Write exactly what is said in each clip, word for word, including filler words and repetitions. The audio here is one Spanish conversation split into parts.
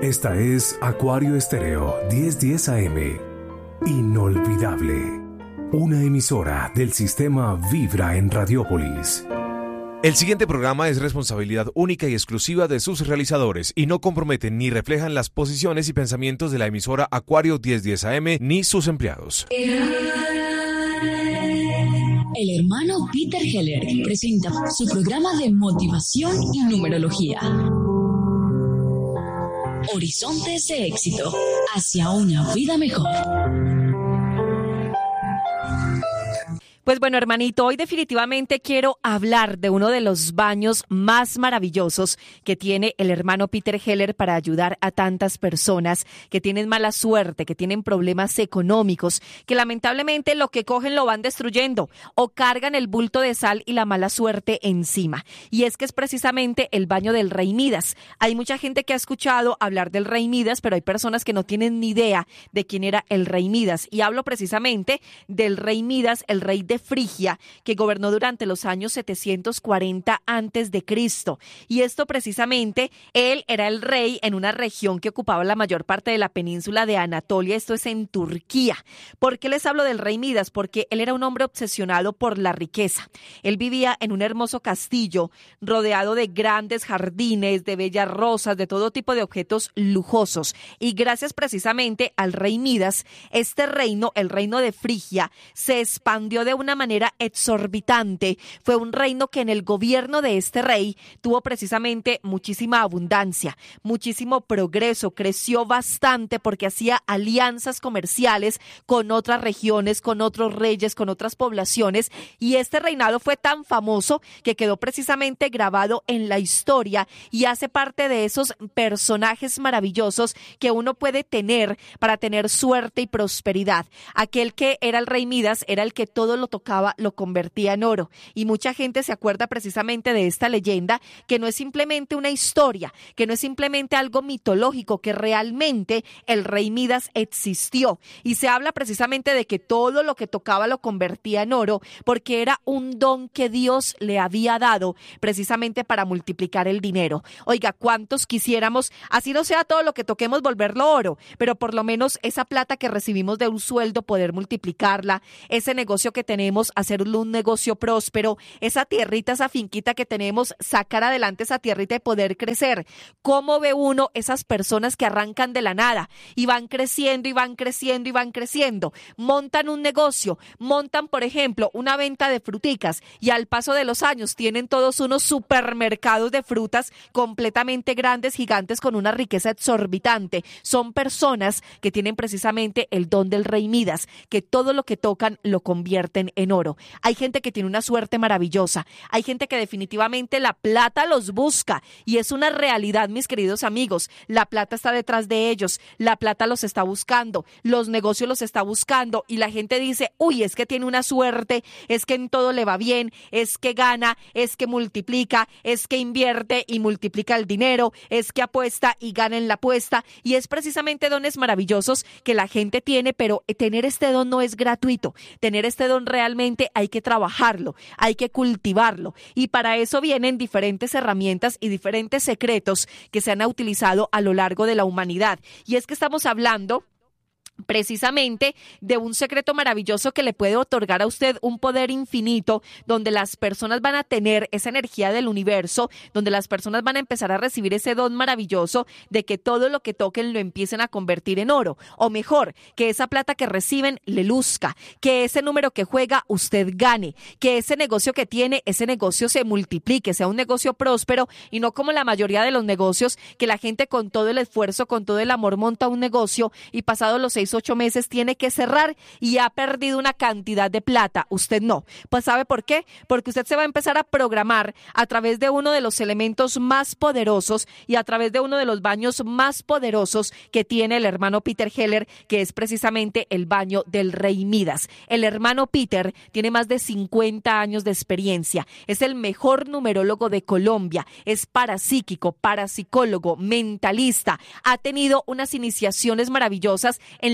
Esta es Acuario Estéreo diez diez A M. Inolvidable. Una emisora del sistema Vibra en Radiópolis. El siguiente programa es responsabilidad única y exclusiva de sus realizadores y no comprometen ni reflejan las posiciones y pensamientos de la emisora Acuario diez diez A M ni sus empleados. El hermano Peter Heller presenta su programa de motivación y numerología. Horizontes de éxito hacia una vida mejor. Pues bueno, hermanito, hoy definitivamente quiero hablar de uno de los baños más maravillosos que tiene el hermano Peter Heller para ayudar a tantas personas que tienen mala suerte, que tienen problemas económicos, que lamentablemente lo que cogen lo van destruyendo o cargan el bulto de sal y la mala suerte encima. Y es que es precisamente el baño del Rey Midas. Hay mucha gente que ha escuchado hablar del Rey Midas, pero hay personas que no tienen ni idea de quién era el Rey Midas. Y hablo precisamente del Rey Midas, el rey de Frigia, que gobernó durante los años setecientos cuarenta antes de Cristo. Y esto precisamente, él era el rey en una región que ocupaba la mayor parte de la península de Anatolia, esto es en Turquía. ¿Por qué les hablo del Rey Midas? Porque él era un hombre obsesionado por la riqueza. Él vivía en un hermoso castillo rodeado de grandes jardines, de bellas rosas, de todo tipo de objetos lujosos. Y gracias precisamente al Rey Midas, este reino, el reino de Frigia, se expandió de una manera exorbitante. Fue un reino que en el gobierno de este rey tuvo precisamente muchísima abundancia, muchísimo progreso, creció bastante porque hacía alianzas comerciales con otras regiones, con otros reyes, con otras poblaciones, y este reinado fue tan famoso que quedó precisamente grabado en la historia y hace parte de esos personajes maravillosos que uno puede tener para tener suerte y prosperidad. Aquel que era el Rey Midas era el que todo lo tocaba, lo convertía en oro. Y mucha gente se acuerda precisamente de esta leyenda, que no es simplemente una historia, que no es simplemente algo mitológico, que realmente el Rey Midas existió. Y se habla precisamente de que todo lo que tocaba lo convertía en oro, porque era un don que Dios le había dado precisamente para multiplicar el dinero. Oiga, ¿cuántos quisiéramos, así no sea todo lo que toquemos, volverlo oro, pero por lo menos esa plata que recibimos de un sueldo, poder multiplicarla, ese negocio que tenemos, hacerlo un negocio próspero, esa tierrita, esa finquita que tenemos, sacar adelante esa tierrita y poder crecer? ¿Cómo ve uno esas personas que arrancan de la nada y van creciendo y van creciendo y van creciendo? Montan un negocio, montan, por ejemplo, una venta de fruticas y al paso de los años tienen todos unos supermercados de frutas completamente grandes, gigantes, con una riqueza exorbitante. Son personas que tienen precisamente el don del Rey Midas, que todo lo que tocan lo convierten en oro. Hay gente que tiene una suerte maravillosa, hay gente que definitivamente la plata los busca y es una realidad, mis queridos amigos. La plata está detrás de ellos, la plata los está buscando, los negocios los está buscando y la gente dice, uy, es que tiene una suerte, es que en todo le va bien, es que gana, es que multiplica, es que invierte y multiplica el dinero, es que apuesta y gana en la apuesta, y es precisamente dones maravillosos que la gente tiene, pero tener este don no es gratuito. Tener este don realmente hay que trabajarlo, hay que cultivarlo, y para eso vienen diferentes herramientas y diferentes secretos que se han utilizado a lo largo de la humanidad. Y es que estamos hablando precisamente de un secreto maravilloso que le puede otorgar a usted un poder infinito, donde las personas van a tener esa energía del universo, donde las personas van a empezar a recibir ese don maravilloso de que todo lo que toquen lo empiecen a convertir en oro, o mejor, que esa plata que reciben le luzca, que ese número que juega usted gane, que ese negocio que tiene, ese negocio se multiplique, sea un negocio próspero y no como la mayoría de los negocios que la gente con todo el esfuerzo, con todo el amor monta un negocio y pasados los seis, ocho meses tiene que cerrar y ha perdido una cantidad de plata. Usted no. Pues ¿sabe por qué? Porque usted se va a empezar a programar a través de uno de los elementos más poderosos y a través de uno de los baños más poderosos que tiene el hermano Peter Heller, que es precisamente el baño del Rey Midas. El hermano Peter tiene más de cincuenta años de experiencia. Es el mejor numerólogo de Colombia. Es parapsíquico, parapsicólogo, mentalista. Ha tenido unas iniciaciones maravillosas en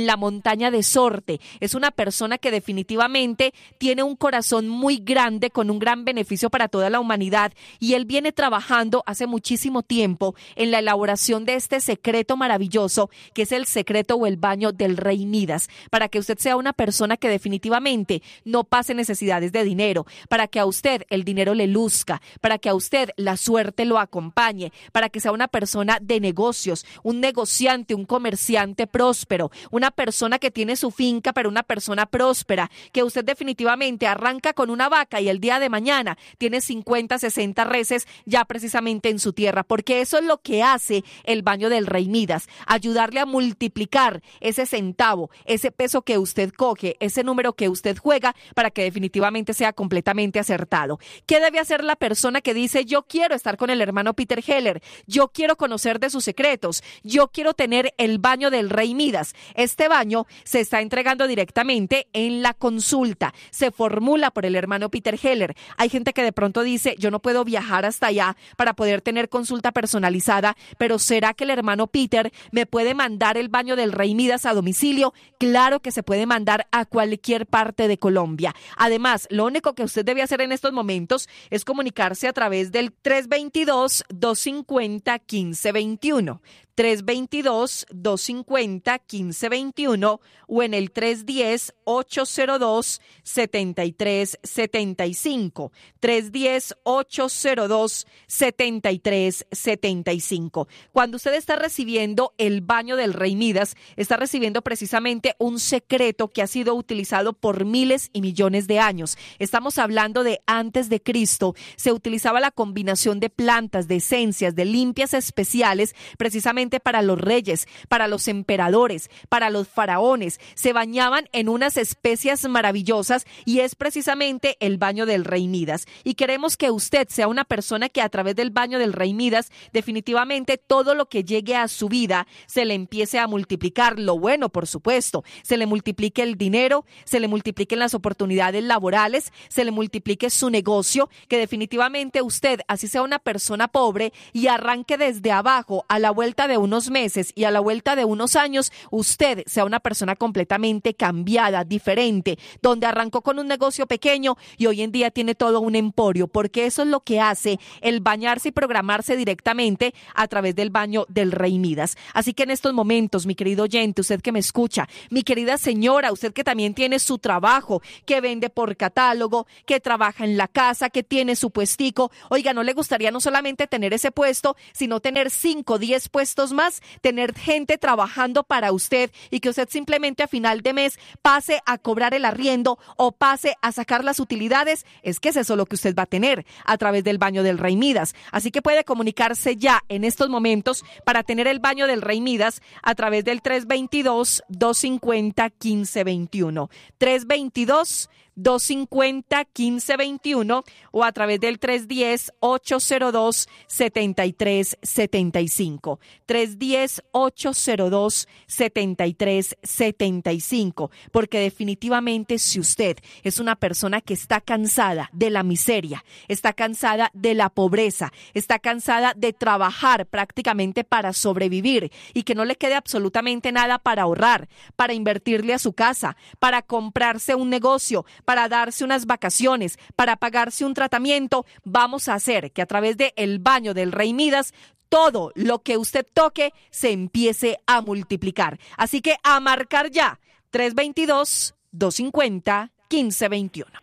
la montaña de Sorte. Es una persona que definitivamente tiene un corazón muy grande, con un gran beneficio para toda la humanidad, y él viene trabajando hace muchísimo tiempo en la elaboración de este secreto maravilloso, que es el secreto o el baño del Rey Midas, para que usted sea una persona que definitivamente no pase necesidades de dinero, para que a usted el dinero le luzca, para que a usted la suerte lo acompañe, para que sea una persona de negocios, un negociante, un comerciante próspero, una persona que tiene su finca, pero una persona próspera, que usted definitivamente arranca con una vaca y el día de mañana tiene cincuenta, sesenta reses ya precisamente en su tierra, porque eso es lo que hace el baño del Rey Midas, ayudarle a multiplicar ese centavo, ese peso que usted coge, ese número que usted juega, para que definitivamente sea completamente acertado. ¿Qué debe hacer la persona que dice: yo quiero estar con el hermano Peter Heller, yo quiero conocer de sus secretos, yo quiero tener el baño del Rey Midas? Este baño se está entregando directamente en la consulta, se formula por el hermano Peter Heller. Hay gente que de pronto dice: yo no puedo viajar hasta allá para poder tener consulta personalizada, pero ¿será que el hermano Peter me puede mandar el baño del Rey Midas a domicilio? Claro que se puede mandar a cualquier parte de Colombia. Además, lo único que usted debe hacer en estos momentos es comunicarse a través del tres dos dos, dos cinco cero, uno cinco dos uno. tres dos dos, dos cinco cero, uno cinco dos uno o en el tres uno cero, ocho cero dos, siete tres siete cinco. tres uno cero, ocho cero dos, siete tres siete cinco. Cuando usted está recibiendo el baño del Rey Midas, está recibiendo precisamente un secreto que ha sido utilizado por miles y millones de años. Estamos hablando de antes de Cristo. Se utilizaba la combinación de plantas, de esencias, de limpias especiales, precisamente para los reyes, para los emperadores, para los faraones. Se bañaban en unas especias maravillosas y es precisamente el baño del Rey Midas. Y queremos que usted sea una persona que a través del baño del Rey Midas, definitivamente todo lo que llegue a su vida se le empiece a multiplicar. Lo bueno, por supuesto, se le multiplique el dinero, se le multipliquen las oportunidades laborales, se le multiplique su negocio, que definitivamente usted, así sea una persona pobre y arranque desde abajo, a la vuelta de unos meses y a la vuelta de unos años, usted sea una persona completamente cambiada, diferente, donde arrancó con un negocio pequeño y hoy en día tiene todo un emporio, porque eso es lo que hace el bañarse y programarse directamente a través del baño del Rey Midas. Así que en estos momentos, mi querido oyente, usted que me escucha, mi querida señora, usted que también tiene su trabajo, que vende por catálogo, que trabaja en la casa, que tiene su puestico, oiga, ¿no le gustaría no solamente tener ese puesto, sino tener cinco, diez puestos más, tener gente trabajando para usted y que usted simplemente a final de mes pase a cobrar el arriendo o pase a sacar las utilidades? Es que es eso lo que usted va a tener a través del baño del Rey Midas. Así que puede comunicarse ya en estos momentos para tener el baño del Rey Midas a través del tres dos dos, dos cinco cero, uno cinco dos uno. tres dos dos, dos cinco cero, uno cinco dos uno o a través del tres uno cero, ocho cero dos, siete tres siete cinco. tres uno cero, ocho cero dos, siete tres siete cinco. Porque definitivamente si usted es una persona que está cansada de la miseria, está cansada de la pobreza, está cansada de trabajar prácticamente para sobrevivir y que no le quede absolutamente nada para ahorrar, para invertirle a su casa, para comprarse un negocio, para darse unas vacaciones, para pagarse un tratamiento, vamos a hacer que a través de el baño del Rey Midas todo lo que usted toque se empiece a multiplicar. Así que a marcar ya tres dos dos, dos cinco cero, uno cinco dos uno.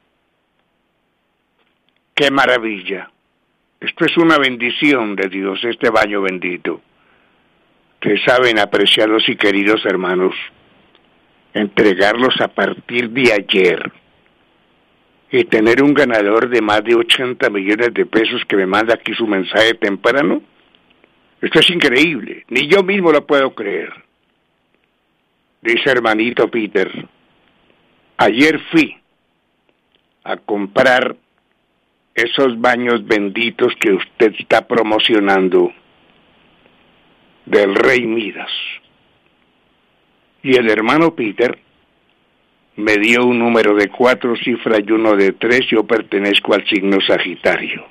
¡Qué maravilla! Esto es una bendición de Dios, este baño bendito. Que saben, apreciados y queridos hermanos, entregarlos a partir de ayer y tener un ganador de más de ochenta millones de pesos que me manda aquí su mensaje temprano. Esto es increíble, ni yo mismo lo puedo creer. Dice hermanito Peter, ayer fui a comprar esos baños benditos que usted está promocionando del Rey Midas. Y el hermano Peter me dio un número de cuatro cifras y uno de tres. Yo pertenezco al signo Sagitario.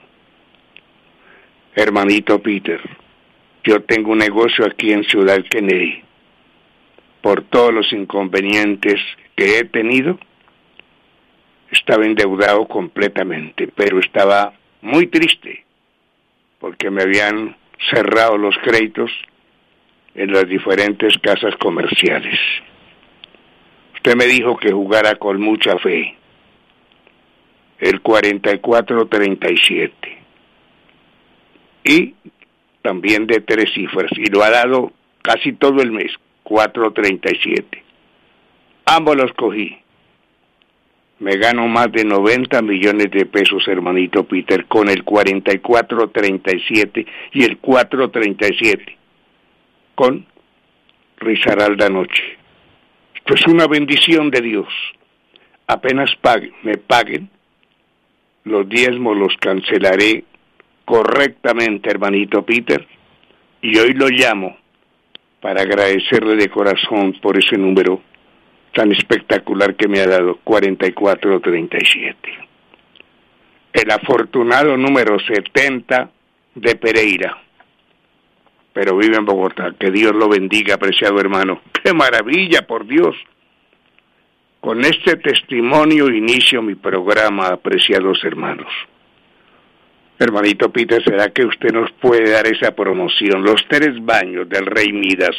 Hermanito Peter, yo tengo un negocio aquí en Ciudad Kennedy. por todos los inconvenientes que he tenido, estaba endeudado completamente, pero estaba muy triste porque me habían cerrado los créditos en las diferentes casas comerciales. Usted me dijo que jugara con mucha fe. El cuarenta y cuatro treinta y siete. Y también de tres cifras, y lo ha dado casi todo el mes, cuatro treinta y siete. Ambos los cogí. Me gano más de noventa millones de pesos, hermanito Peter, con el cuarenta y cuatro treinta y siete y el cuatro treinta y siete, con Risaralda Noche. Esto es una bendición de Dios. Apenas paguen, me paguen, los diezmos los cancelaré correctamente, hermanito Peter, y hoy lo llamo para agradecerle de corazón por ese número tan espectacular que me ha dado, cuarenta y cuatro treinta y siete. El afortunado número setenta de Pereira, pero vive en Bogotá. Que Dios lo bendiga, apreciado hermano. ¡Qué maravilla, por Dios! Con este testimonio inicio mi programa, apreciados hermanos. Hermanito Peter, ¿será que usted nos puede dar esa promoción? Los tres baños del Rey Midas,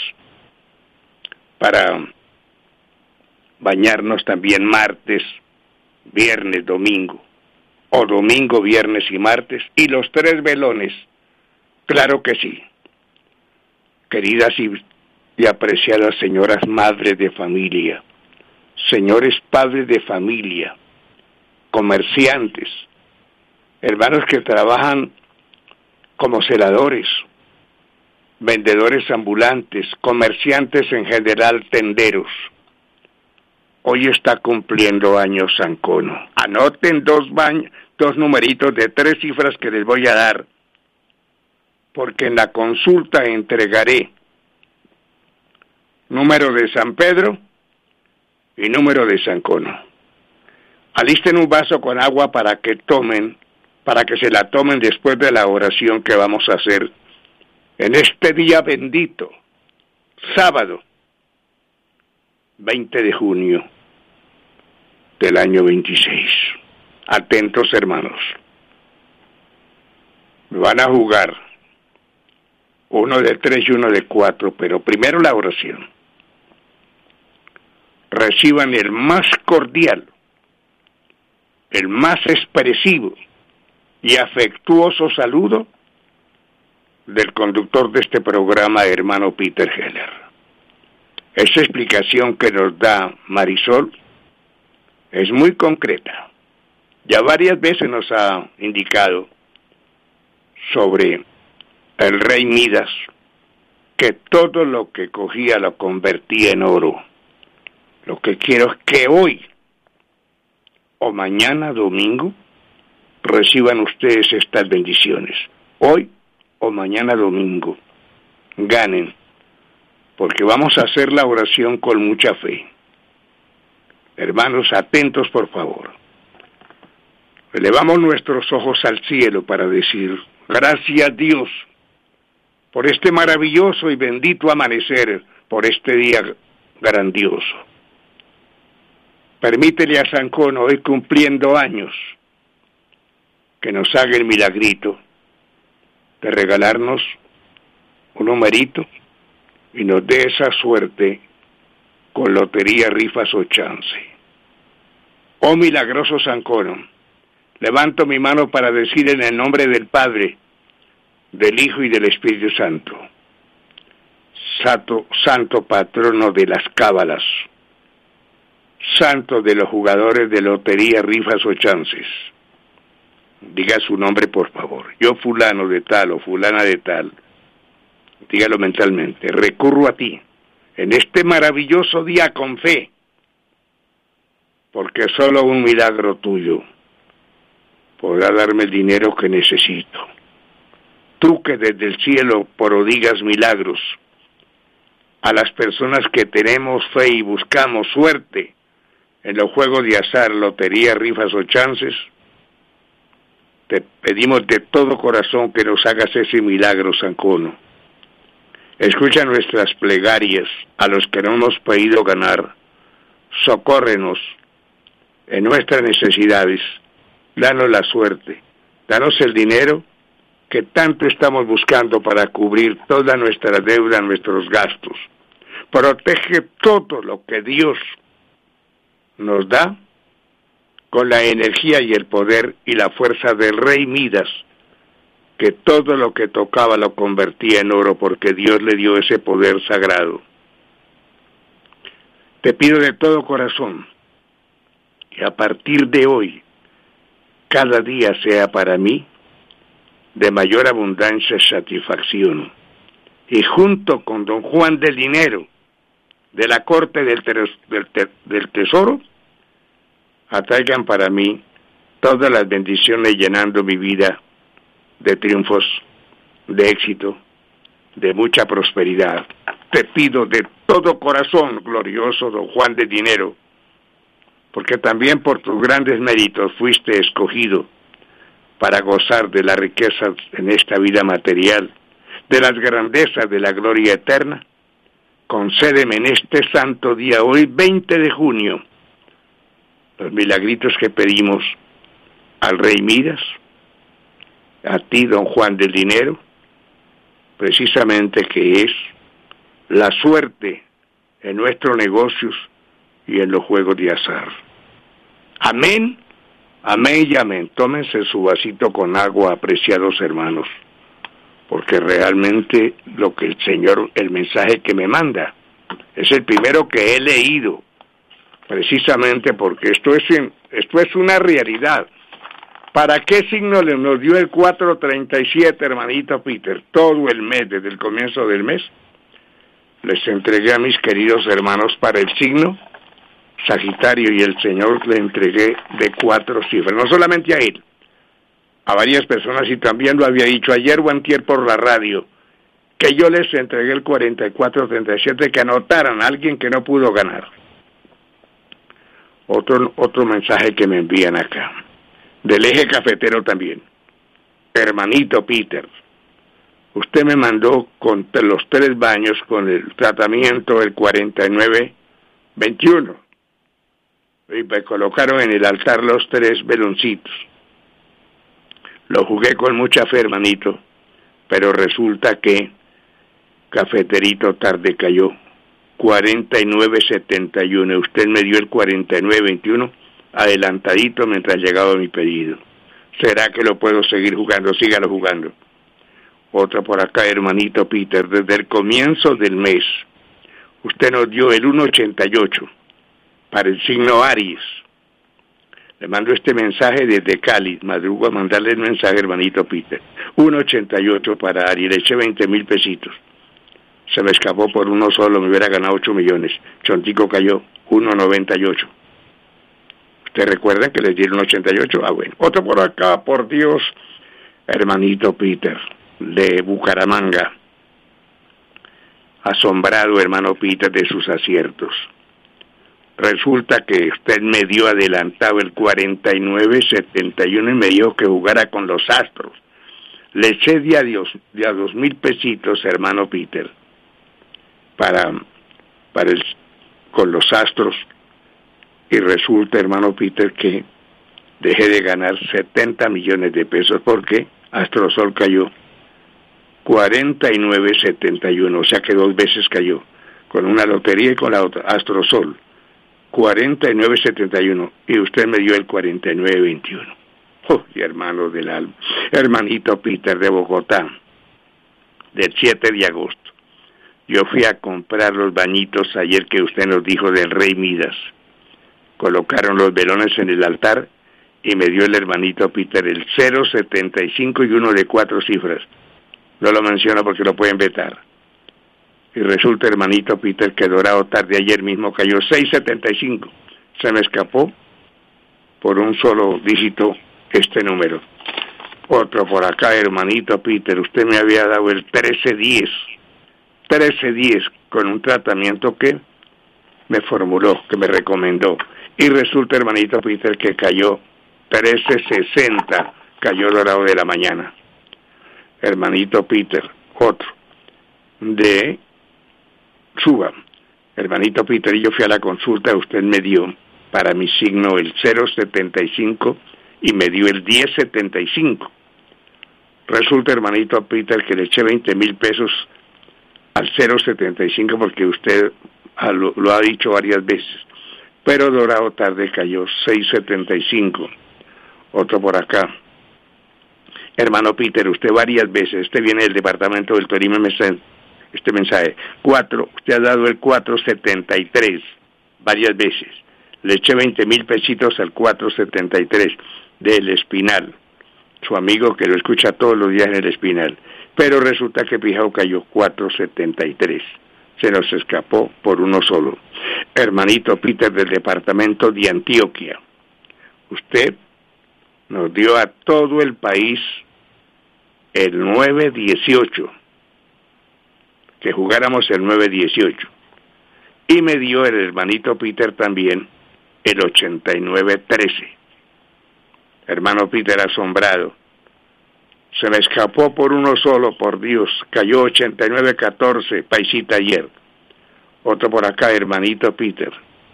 para bañarnos también martes, viernes, domingo, o domingo, viernes y martes, y los tres velones. Claro que sí. Queridas y, y apreciadas señoras madres de familia, señores padres de familia, comerciantes, hermanos que trabajan como celadores, vendedores ambulantes, comerciantes en general, tenderos. Hoy está cumpliendo años Sancono. Anoten dos baños, dos numeritos de tres cifras que les voy a dar, porque en la consulta entregaré número de San Pedro y número de Sancono. Alisten un vaso con agua para que tomen, para que se la tomen después de la oración que vamos a hacer en este día bendito, sábado, veinte de junio del año veintiséis. Atentos, hermanos. Van a jugar uno de tres y uno de cuatro, pero primero la oración. Reciban el más cordial, el más expresivo y afectuoso saludo del conductor de este programa, hermano Peter Heller. Esa explicación que nos da Marisol es muy concreta. Ya varias veces nos ha indicado sobre el Rey Midas, que todo lo que cogía lo convertía en oro. Lo que quiero es que hoy o mañana domingo reciban ustedes estas bendiciones. Hoy o mañana domingo ganen, porque vamos a hacer la oración con mucha fe. Hermanos, atentos por favor. Elevamos nuestros ojos al cielo para decir: gracias Dios por este maravilloso y bendito amanecer, por este día grandioso. Permítele a Sancono, hoy cumpliendo años, que nos haga el milagrito de regalarnos un numerito y nos dé esa suerte con lotería, rifas o chance. Oh milagroso Sancono, levanto mi mano para decir en el nombre del Padre, del Hijo y del Espíritu Santo, Santo, santo patrono de las cábalas, santo de los jugadores de lotería, rifas o chances. Diga su nombre, por favor. Yo fulano de tal o fulana de tal, dígalo mentalmente, recurro a ti en este maravilloso día con fe, porque solo un milagro tuyo podrá darme el dinero que necesito. Tú que desde el cielo prodigas milagros a las personas que tenemos fe y buscamos suerte en los juegos de azar, lotería, rifas o chances, te pedimos de todo corazón que nos hagas ese milagro, Sancono. Escucha nuestras plegarias a los que no hemos podido ganar. Socórrenos en nuestras necesidades. Danos la suerte. Danos el dinero que tanto estamos buscando para cubrir toda nuestra deuda, nuestros gastos. Protege todo lo que Dios nos da con la energía y el poder y la fuerza del rey Midas, que todo lo que tocaba lo convertía en oro porque Dios le dio ese poder sagrado. Te pido de todo corazón que a partir de hoy, cada día sea para mí de mayor abundancia y satisfacción. Y junto con don Juan del Dinero, de la corte del, teres, del, te, del tesoro, atraigan para mí todas las bendiciones llenando mi vida de triunfos, de éxito, de mucha prosperidad. Te pido de todo corazón, glorioso don Juan del Dinero, porque también por tus grandes méritos fuiste escogido para gozar de las riquezas en esta vida material, de las grandezas de la gloria eterna. Concédeme en este santo día, hoy veinte de junio, los milagritos que pedimos al rey Midas, a ti, don Juan del Dinero, precisamente que es la suerte en nuestros negocios y en los juegos de azar. Amén, amén y amén. Tómense su vasito con agua, apreciados hermanos, porque realmente lo que el Señor, el mensaje que me manda, es el primero que he leído, precisamente porque esto es, esto es una realidad. ¿Para qué signo nos dio el cuatro treinta y siete, hermanito Peter? Todo el mes, desde el comienzo del mes, les entregué a mis queridos hermanos para el signo Sagitario, y el Señor le entregué de cuatro cifras, no solamente a él, a varias personas, y también lo había dicho ayer o antier por la radio, que yo les entregué el cuarenta y cuatro treinta y siete, que anotaran a alguien que no pudo ganar. Otro, otro mensaje que me envían acá, del eje cafetero también. Hermanito Peter, usted me mandó con los tres baños con el tratamiento del cuarenta y nueve veintiuno. Y me colocaron en el altar los tres veloncitos. Lo jugué con mucha fe, hermanito, pero resulta que cafeterito tarde cayó. cuarenta y nueve setenta y uno. Usted me dio el cuarenta y nueve veintiuno adelantadito mientras llegaba mi pedido. ¿Será que lo puedo seguir jugando? Sígalo jugando. Otra por acá, hermanito Peter, desde el comienzo del mes, usted nos dio el uno ochenta y ocho para el signo Aries. Le mando este mensaje desde Cali, madrugo a mandarle el mensaje, hermanito Peter. uno ochenta y ocho para Aries, le eché veinte mil pesitos. Se me escapó por uno solo, me hubiera ganado ocho millones. Chontico cayó, uno noventa y ocho. ¿Ustedes recuerdan que les dieron ochenta y ocho? Ah, bueno. Otro por acá, por Dios, hermanito Peter, de Bucaramanga. Asombrado, hermano Peter, de sus aciertos. Resulta que usted me dio adelantado el cuarenta y nueve setenta y uno y me dijo que jugara con los astros. Le eché de a, Dios, de a dos mil pesitos, hermano Peter, para, para el, con los astros, y resulta, hermano Peter, que dejé de ganar setenta millones de pesos porque Astrosol cayó cuarenta y nueve setenta y uno, o sea que dos veces cayó, con una lotería y con la otra, Astrosol, cuarenta y nueve setenta y uno, y usted me dio el cuarenta y nueve veintiuno. Oh, y hermano del alma, hermanito Peter de Bogotá, del siete de agosto, yo fui a comprar los bañitos ayer que usted nos dijo del rey Midas. Colocaron los velones en el altar y me dio el hermanito Peter el cero setenta y cinco y uno de cuatro cifras. No lo menciono porque lo pueden vetar. Y resulta, hermanito Peter, que dorado tarde ayer mismo cayó seis setenta y cinco. Se me escapó por un solo dígito este número. Otro por acá, hermanito Peter, usted me había dado el trece diez. trece diez con un tratamiento que me formuló, que me recomendó. Y resulta, hermanito Peter, que cayó trece sesenta, cayó dorado de la mañana. Hermanito Peter, otro. de Suba. Hermanito Peter, yo fui a la consulta, usted me dio para mi signo el cero setenta y cinco y me dio el diez setenta y cinco. Resulta, hermanito Peter, que le eché veinte mil pesos al cero setenta y cinco porque usted lo, lo ha dicho varias veces. Pero dorado tarde cayó seis setenta y cinco. Otro por acá. Hermano Peter, usted varias veces, este viene del departamento del Tolima, este mensaje, cuatro, usted ha dado el cuatro setenta y tres varias veces. Le eché veinte mil pesitos al cuatro setenta y tres del Espinal, su amigo que lo escucha todos los días en el Espinal. Pero resulta que Pijao cayó cuatro setenta y tres. Se nos escapó por uno solo. Hermanito Peter del departamento de Antioquia, usted nos dio a todo el país el nueve dieciocho, que jugáramos el nueve dieciocho, y me dio el hermanito Peter también el ochenta y nueve trece. Hermano Peter asombrado, se me escapó por uno solo, por Dios, cayó ochenta y nueve catorce, paisita ayer. Otro por acá, hermanito Peter,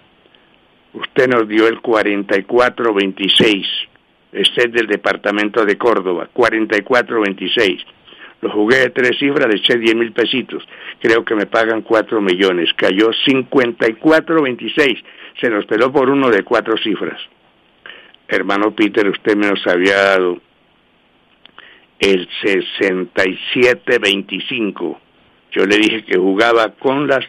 usted nos dio el cuarenta y cuatro veintiséis, este es del departamento de Córdoba, cuarenta y cuatro veintiséis. Lo jugué de tres cifras, le eché diez mil pesitos, creo que me pagan cuatro millones, cayó cincuenta y cuatro veintiséis, se nos peló por uno de cuatro cifras. Hermano Peter, usted me nos había dado el sesenta y siete veinticinco, yo le dije que jugaba con las,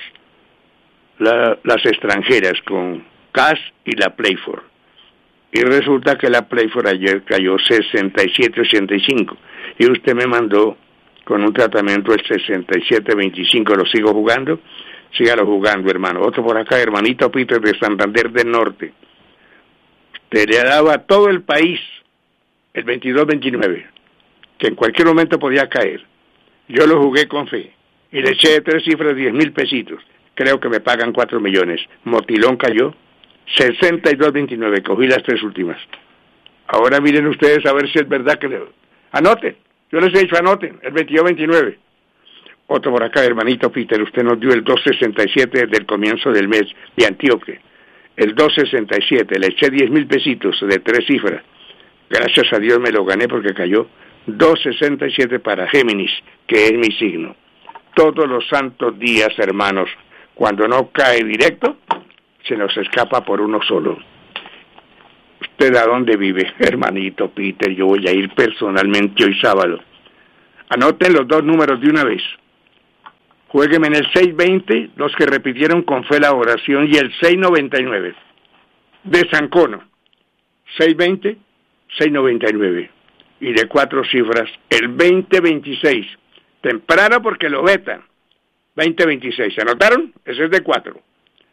la, las extranjeras, con Cash y la Playfor. Y resulta que la Playfor ayer cayó sesenta y siete ochenta y cinco. Y usted me mandó con un tratamiento el sesenta y siete veinticinco. ¿Lo sigo jugando? Sígalo jugando, hermano. Otro por acá, hermanito Peter de Santander del Norte. Usted le daba a todo el país el veintidós veintinueve, que en cualquier momento podía caer. Yo lo jugué con fe. Y le eché de tres cifras diez mil pesitos. Creo que me pagan cuatro millones. Motilón cayó sesenta y dos veintinueve, cogí las tres últimas. Ahora miren ustedes a ver si es verdad que le... Anoten, yo les he dicho anoten, el veintidós veintinueve. Otro por acá, hermanito Peter, usted nos dio el dos sesenta y siete desde el comienzo del mes de Antioquia. El dos sesenta y siete, le eché diez mil pesitos de tres cifras. Gracias a Dios me lo gané porque cayó dos sesenta y siete para Géminis, que es mi signo. Todos los santos días, hermanos, cuando no cae directo, se nos escapa por uno solo. ¿Usted a dónde vive, hermanito Peter? Yo voy a ir personalmente hoy sábado. Anoten los dos números de una vez. Juégueme en el seis veinte, los que repitieron con fe la oración, y el seis noventa y nueve. De Sancono. seis veinte, seis noventa y nueve. Y de cuatro cifras, el veinte veintiséis. Temprano porque lo vetan. veinte veintiséis. ¿Se anotaron? Ese es de cuatro.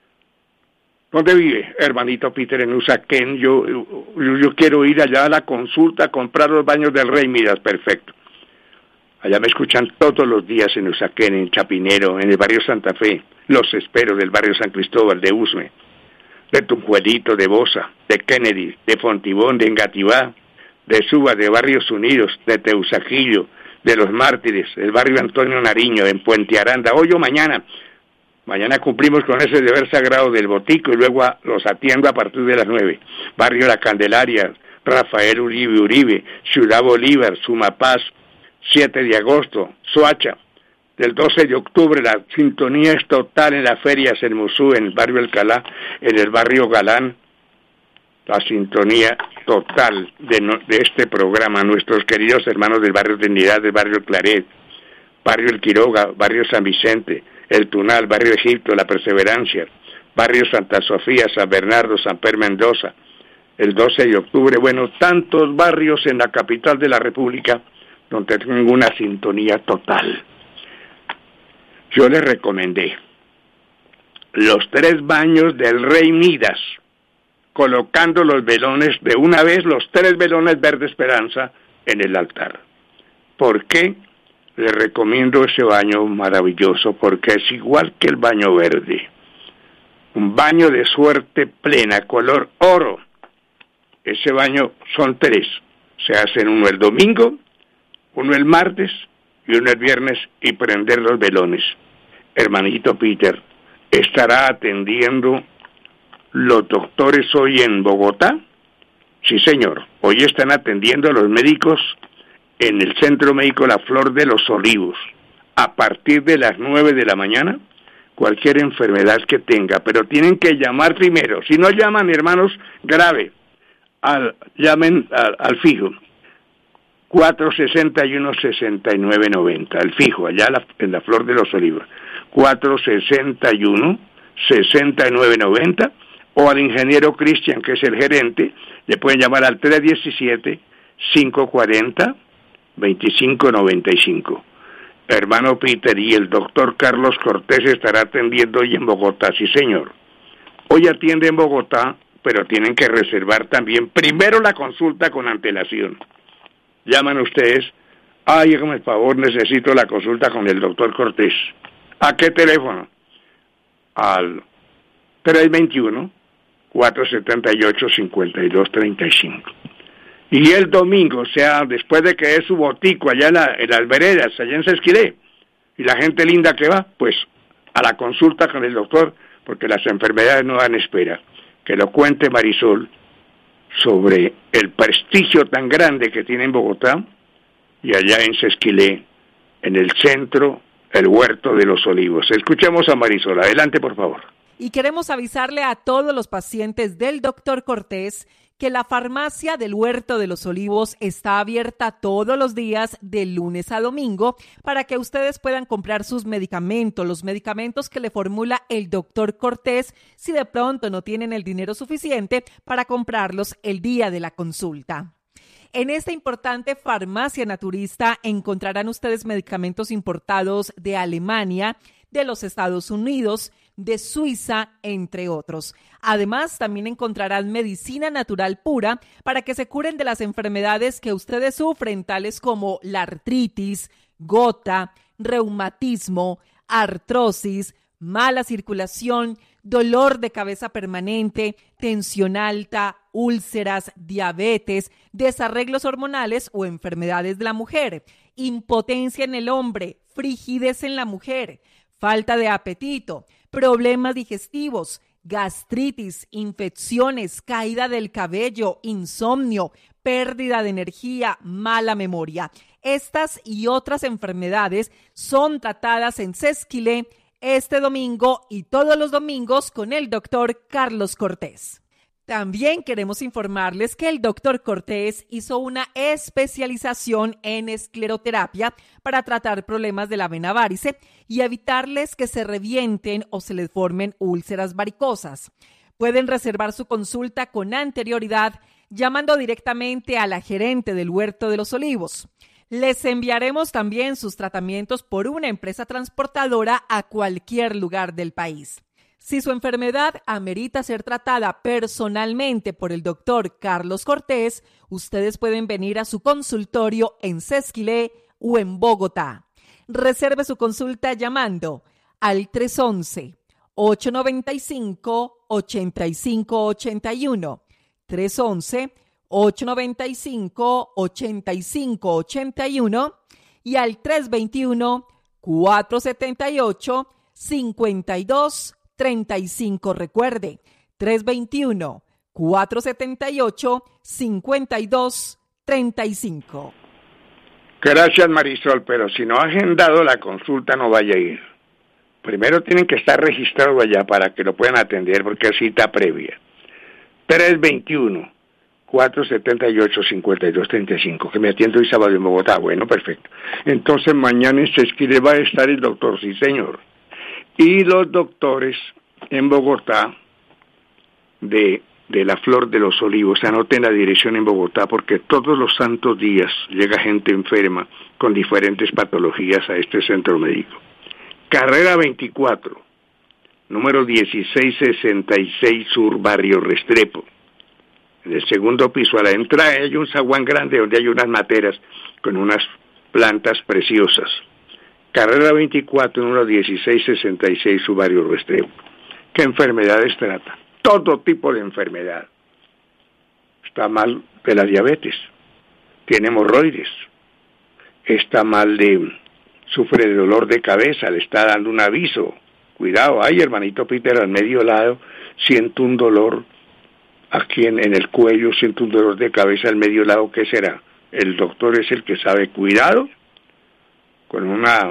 ¿Dónde vive, hermanito Peter? En Usaquén. Yo, yo, yo quiero ir allá a la consulta a comprar los baños del Rey Midas. Perfecto. Allá me escuchan todos los días en Usaquén, en Chapinero, en el barrio Santa Fe. Los espero del barrio San Cristóbal, de Usme, de Tunjuelito, de Bosa, de Kennedy, de Fontibón, de Engativá, de Suba, de Barrios Unidos, de Teusaquillo, de Los Mártires, el barrio Antonio Nariño, en Puente Aranda. Hoy o mañana. Mañana cumplimos con ese deber sagrado del botico y luego a, los atiendo a partir de las nueve. Barrio La Candelaria, Rafael Uribe Uribe, Ciudad Bolívar, Sumapaz, siete de agosto, Soacha. Del doce de octubre la sintonía es total en las ferias en Musú, en el barrio Alcalá, en el barrio Galán. La sintonía total de, no, de este programa. Nuestros queridos hermanos del barrio Trinidad, del barrio Claret, barrio El Quiroga, barrio San Vicente, El Tunal, barrio Egipto, La Perseverancia, barrio Santa Sofía, San Bernardo, San Per Mendoza, el doce de octubre, bueno, tantos barrios en la capital de la República donde tengo una sintonía total. Yo les recomendé los tres baños del Rey Midas, colocando los velones de una vez, los tres velones verde esperanza en el altar. ¿Por qué? Les recomiendo ese baño maravilloso porque es igual que el baño verde. Un baño de suerte plena, color oro. Ese baño son tres. Se hacen uno el domingo, uno el martes y uno es viernes y prender los velones. Hermanito Peter, ¿estará atendiendo los doctores hoy en Bogotá? Sí, señor. Hoy están atendiendo a los médicos en el Centro Médico La Flor de los Olivos. A partir de las nueve de la mañana, cualquier enfermedad que tenga, pero tienen que llamar primero. Si no llaman, hermanos, grave, al, llamen al, al fijo. cuatro sesenta y uno, sesenta y nueve noventa, al fijo, allá la, en La Flor de los Olivos. cuatro sesenta y uno, sesenta y nueve noventa, o al ingeniero Cristian, que es el gerente, le pueden llamar al tres diecisiete, cinco cuarenta, veinticinco noventa y cinco. Hermano Peter, y el doctor Carlos Cortés estará atendiendo hoy en Bogotá, sí señor. Hoy atiende en Bogotá, pero tienen que reservar también primero la consulta con antelación. Llaman ustedes, ay, hágame el favor, necesito la consulta con el doctor Cortés. ¿A qué teléfono? Al tres veintiuno, cuatro setenta y ocho, cincuenta y dos treinta y cinco. Y el domingo, o sea, después de que es su botico allá en, la, en las veredas, allá en Sesquilé, y la gente linda que va, pues a la consulta con el doctor, porque las enfermedades no dan espera. Que lo cuente Marisol sobre el prestigio tan grande que tiene en Bogotá y allá en Sesquilé, en el centro, el Huerto de los Olivos. Escuchemos a Marisol. Adelante, por favor. Y queremos avisarle a todos los pacientes del doctor Cortés que la farmacia del Huerto de los Olivos está abierta todos los días de lunes a domingo para que ustedes puedan comprar sus medicamentos, los medicamentos que le formula el doctor Cortés, si de pronto no tienen el dinero suficiente para comprarlos el día de la consulta. En esta importante farmacia naturista encontrarán ustedes medicamentos importados de Alemania, de los Estados Unidos, de Suiza, entre otros. Además, también encontrarán medicina natural pura para que se curen de las enfermedades que ustedes sufren, tales como la artritis, gota, reumatismo, artrosis, mala circulación, dolor de cabeza permanente, tensión alta, úlceras, diabetes, desarreglos hormonales o enfermedades de la mujer, impotencia en el hombre, frigidez en la mujer, falta de apetito, problemas digestivos, gastritis, infecciones, caída del cabello, insomnio, pérdida de energía, mala memoria. Estas y otras enfermedades son tratadas en Sesquilé este domingo y todos los domingos con el doctor Carlos Cortés. También queremos informarles que el doctor Cortés hizo una especialización en escleroterapia para tratar problemas de la vena várice y evitarles que se revienten o se les formen úlceras varicosas. Pueden reservar su consulta con anterioridad llamando directamente a la gerente del Huerto de los Olivos. Les enviaremos también sus tratamientos por una empresa transportadora a cualquier lugar del país. Si su enfermedad amerita ser tratada personalmente por el doctor Carlos Cortés, ustedes pueden venir a su consultorio en Sesquilé o en Bogotá. Reserve su consulta llamando al tres once, ocho noventa y cinco, ochenta y cinco ochenta y uno, tres once, ocho noventa y cinco, ochenta y cinco ochenta y uno y al tres veintiuno, cuatro setenta y ocho, cincuenta y dos treinta y cinco. Recuerde, tres veintiuno, cuatro setenta y ocho, cincuenta y dos treinta y cinco. Gracias, Marisol, pero si no ha agendado la consulta no vaya a ir. Primero tienen que estar registrados allá para que lo puedan atender porque es cita previa. tres veintiuno, cuatro setenta y ocho, cincuenta y dos treinta y cinco, que me atiendo hoy sábado en Bogotá. Bueno, perfecto. Entonces mañana en Sesquilé va a estar el doctor, sí señor. Y los doctores en Bogotá de, de La Flor de los Olivos, anoten la dirección en Bogotá porque todos los santos días llega gente enferma con diferentes patologías a este centro médico. Carrera veinticuatro, número dieciséis sesenta y seis Sur, Barrio Restrepo. En el segundo piso a la entrada hay un zaguán grande donde hay unas materas con unas plantas preciosas. Carrera veinticuatro, número dieciséis sesenta y seis, su Barrio Restrepo. ¿Qué enfermedades trata? Todo tipo de enfermedad. Está mal de la diabetes, tiene hemorroides, está mal de sufre de dolor de cabeza, le está dando un aviso. Cuidado, ay, hermanito Peter, al medio lado siento un dolor aquí en, en el cuello, siento un dolor de cabeza al medio lado, ¿qué será? El doctor es el que sabe. Cuidado con una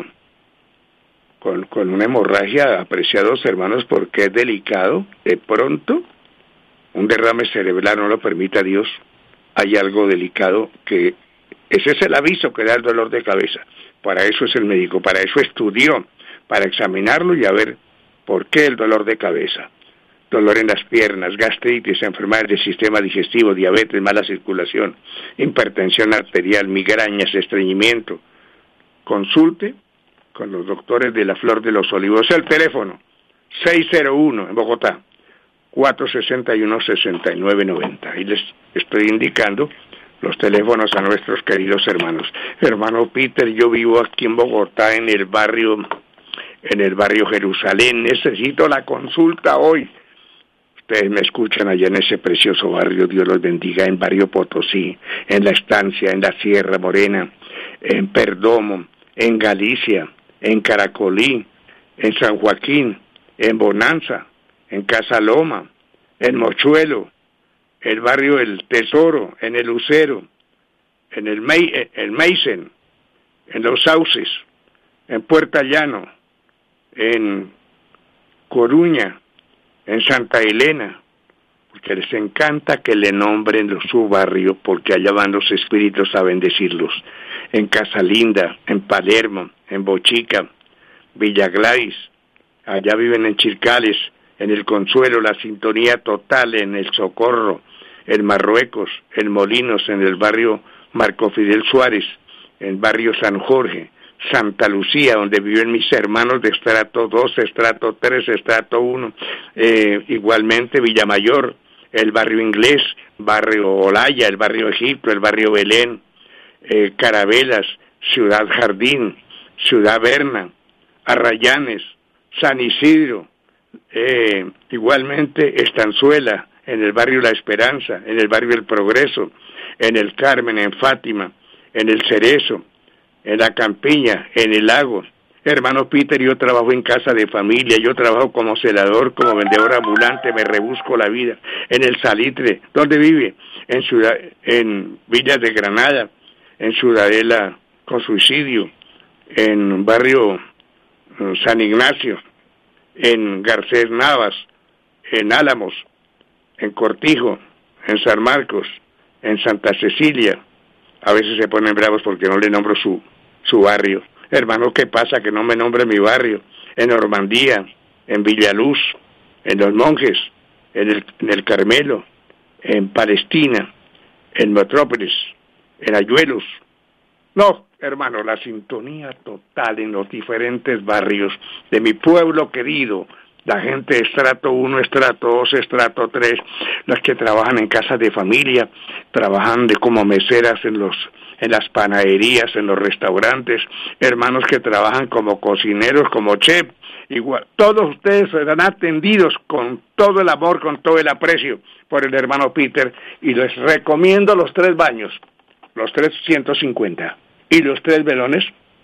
con, con una hemorragia, apreciados hermanos, porque es delicado. De pronto, un derrame cerebral, no lo permita Dios, hay algo delicado que ese es el aviso que da el dolor de cabeza. Para eso es el médico, para eso estudió, para examinarlo y a ver por qué el dolor de cabeza. Dolor en las piernas, gastritis, enfermedades del sistema digestivo, diabetes, mala circulación, hipertensión arterial, migrañas, estreñimiento. Consulte con los doctores de la Flor de los Olivos. El teléfono seis cero uno en Bogotá, cuatro seis uno, seis nueve nueve cero. Ahí les estoy indicando los teléfonos a nuestros queridos hermanos. Hermano Peter, yo vivo aquí en Bogotá, en el barrio, en el barrio Jerusalén. Necesito la consulta hoy. Ustedes me escuchan allá en ese precioso barrio, Dios los bendiga, en Barrio Potosí, en La Estancia, en la Sierra Morena, en Perdomo, en Galicia, en Caracolí, en San Joaquín, en Bonanza, en Casa Loma, en Mochuelo, el barrio El Tesoro, en el Lucero, en el, Mei, el Meisen, en Los Sauces, en Puerta Llano, en Coruña, en Santa Elena, porque les encanta que le nombren su barrio, porque allá van los espíritus a bendecirlos. En Casa Linda, en Palermo, en Bochica, Villa Gladys, allá viven en Chircales, en el Consuelo, la Sintonía Total, en el Socorro, en Marruecos, en Molinos, en el barrio Marco Fidel Suárez, en el barrio San Jorge, Santa Lucía, donde viven mis hermanos de estrato dos, estrato tres, estrato uno, eh, igualmente Villamayor, el barrio Inglés, barrio Olaya, el barrio Egipto, el barrio Belén, eh, Carabelas, Ciudad Jardín, Ciudad Berna, Arrayanes, San Isidro, eh, igualmente Estanzuela, en el barrio La Esperanza, en el barrio El Progreso, en el Carmen, en Fátima, en el Cerezo, en la Campiña, en el Lago. Hermano Peter, yo trabajo en casa de familia, yo trabajo como celador, como vendedor ambulante, me rebusco la vida. En el Salitre, ¿dónde vive? En ciudad, en Villas de Granada, en Ciudadela con Suicidio, en barrio San Ignacio, en Garcés Navas, en Álamos, en Cortijo, en San Marcos, en Santa Cecilia. A veces se ponen bravos porque no le nombro su su barrio. Hermano, ¿qué pasa que no me nombre mi barrio? En Normandía, en Villaluz, en Los Monjes, en el, en el Carmelo, en Palestina, en Metrópolis, en Ayuelos. No, hermano, la sintonía total en los diferentes barrios de mi pueblo querido, la gente de estrato uno, estrato dos, estrato tres, las que trabajan en casas de familia, trabajan de como meseras en los en las panaderías, en los restaurantes, hermanos que trabajan como cocineros, como chef, igual, todos ustedes serán atendidos con todo el amor, con todo el aprecio por el hermano Peter, y les recomiendo los tres baños, los tres ciento cincuenta, y los tres velones,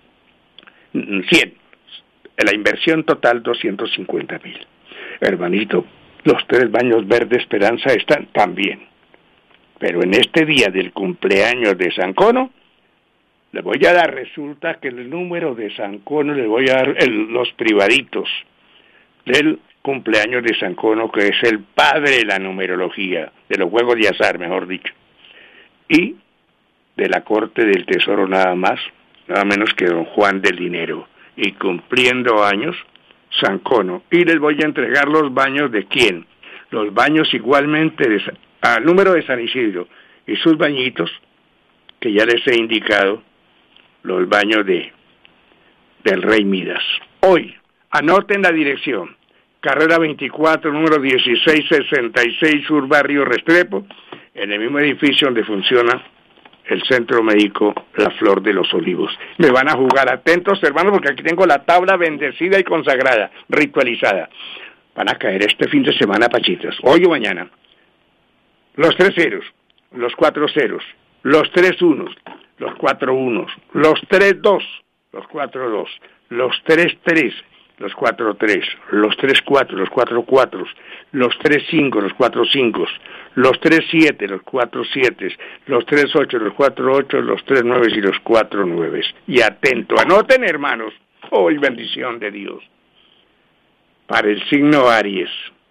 cien. La inversión total doscientos cincuenta mil. Hermanito, los tres baños Verde Esperanza están también. Pero en este día del cumpleaños de San Cono, le voy a dar, resulta que el número de San Cono, le voy a dar el, los privaditos del cumpleaños de San Cono, que es el padre de la numerología, de los juegos de azar, mejor dicho, y de la Corte del Tesoro nada más, nada menos que don Juan del Dinero. Y cumpliendo años, San Cono. Y les voy a entregar los baños de quién. Los baños igualmente de, al número de San Isidro y sus bañitos, que ya les he indicado, los baños de del Rey Midas. Hoy, anoten la dirección. Carrera veinticuatro, número dieciséis sesenta y seis, Sur Barrio Restrepo, en el mismo edificio donde funciona el Centro Médico La Flor de los Olivos. Me van a jugar, atentos hermanos, porque aquí tengo la tabla bendecida y consagrada, ritualizada. Van a caer este fin de semana pachitas, hoy o mañana. Los tres ceros, los cuatro ceros, los tres unos, los cuatro unos, los tres dos, los cuatro dos, los tres tres, los cuatro tres, los tres cuatro, los cuatro cuatro, los tres cinco, los cuatro cinco, los tres siete, los cuatro siete, los tres ocho, los cuatro ocho, los tres nueve y los cuatro nueve. Y atento, anoten hermanos, hoy bendición de Dios. Para el signo Aries,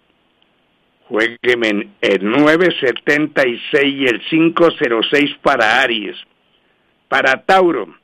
juegueme el nueve setenta y seis y el cinco cero seis para Aries. Para Tauro,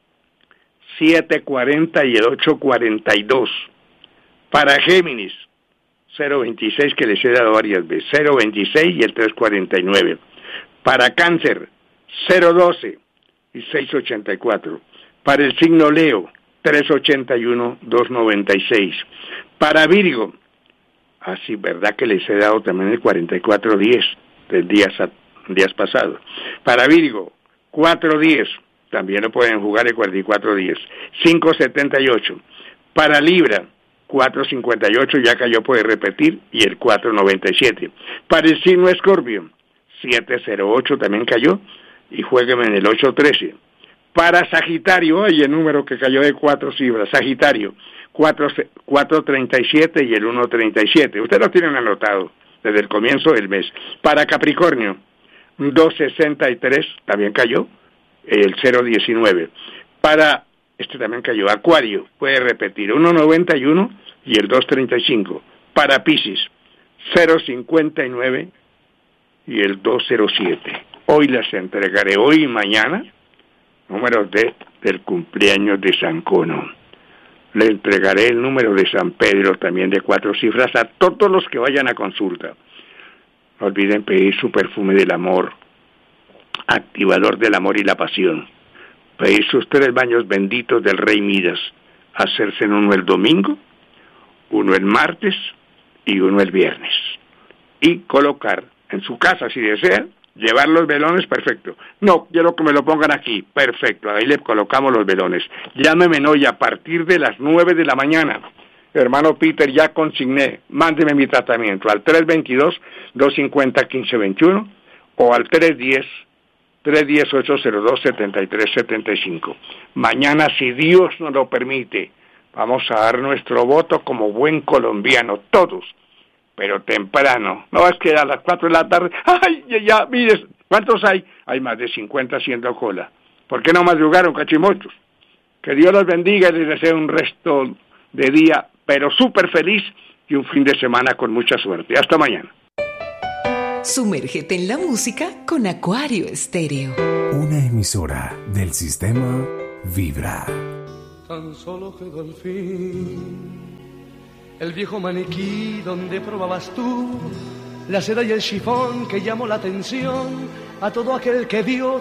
siete cuarenta y el ocho cuarenta y dos. Para Géminis, cero veintiséis que les he dado varias veces, cero veintiséis y el tres cuarenta y nueve. Para Cáncer, cero doce y seis ochenta y cuatro. Para el signo Leo, tres ochenta y uno, dos noventa y seis. Para Virgo, así, ¿verdad que les he dado también el cuarenta y cuatro diez del días, días pasados? Para Virgo, cuatro diez, también lo pueden jugar el cuarenta y cuatro diez, cinco setenta y ocho. Para Libra, cuatro cincuenta y ocho, ya cayó, puede repetir, y el cuatro noventa y siete. Para el signo Escorpio, siete cero ocho también cayó, y juegueme en el ocho trece. Para Sagitario, oye, el número que cayó de cuatro cifras, Sagitario, cuatro treinta y siete y el uno treinta y siete. Ustedes lo tienen anotado desde el comienzo del mes. Para Capricornio, dos sesenta y tres, también cayó, el cero diecinueve. Para, este también cayó, Acuario, puede repetir, uno noventa y uno y el dos treinta y cinco. Para Piscis, cero cincuenta y nueve y el dos cero siete. Hoy les entregaré, hoy y mañana, números de, del cumpleaños de San Cono. Le entregaré el número de San Pedro, también de cuatro cifras, a todos los que vayan a consulta. No olviden pedir su perfume del amor, activador del amor y la pasión. Pedir sus tres baños benditos del Rey Midas. Hacerse uno el domingo, uno el martes y uno el viernes. Y colocar en su casa, si desean, llevar los velones, perfecto. No, quiero que me lo pongan aquí, perfecto. Ahí le colocamos los velones. Llámeme hoy a partir de las nueve de la mañana. Hermano Peter, ya consigné, mándeme mi tratamiento al tres veintidós, dos cincuenta, quince veintiuno o al tres diez, tres diez, ocho cero dos, setenta y tres setenta y cinco. Mañana, si Dios nos lo permite, vamos a dar nuestro voto como buen colombiano, todos. Pero temprano, no es que a las cuatro de la tarde, ¡ay, ya, ya, mire! ¿Cuántos hay? Hay más de cincuenta haciendo cola. ¿Por qué no madrugaron, cachimochos? Que Dios los bendiga y les deseo un resto de día, pero súper feliz y un fin de semana con mucha suerte. Hasta mañana. Sumérgete en la música con Acuario Estéreo. Una emisora del sistema Vibra. Tan solo quedó el fin. El viejo maniquí donde probabas tú la seda y el chifón que llamó la atención a todo aquel que vio